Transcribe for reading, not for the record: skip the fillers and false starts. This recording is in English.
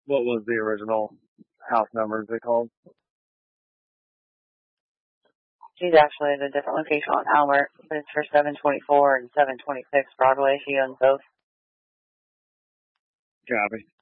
What was the original house numbers they called? She's actually at a different location on Albert, but it's for 724 and 726 Broadway. She owns both. Copy.